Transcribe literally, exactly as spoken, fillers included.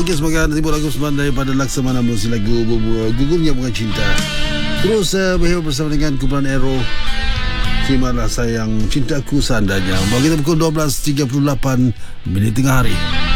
Okey, semoga anda timbul lagu semalam daripada Laksamana Muzi, lagu Gugurnya Bunga Cinta. Terus uh, berhubung bersama dengan kumpulan Aero, Terimalah Sayang Cintaku Seandainya. Bagi kita pukul dua belas tiga puluh lapan minit tengah hari.